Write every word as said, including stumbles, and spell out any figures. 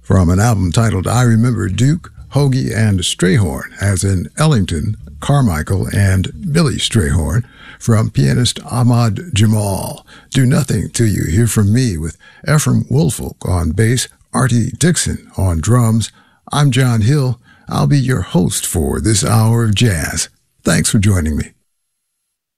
from an album titled I Remember Duke, Hoagie, and Strayhorn, as in Ellington, Carmichael, and Billy Strayhorn, from pianist Ahmad Jamal. Do Nothing Till You Hear From Me with Ephraim Woolfolk on bass, Artie Dixon on drums. I'm John Hill. I'll be your host for this hour of jazz. Thanks for joining me.